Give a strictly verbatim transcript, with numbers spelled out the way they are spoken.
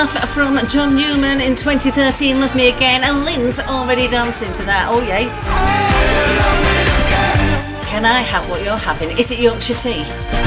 From John Newman in twenty thirteen, Love Me Again, and Lynn's already dancing to that. Oh yay. Can I have what you're having? Is it Yorkshire tea?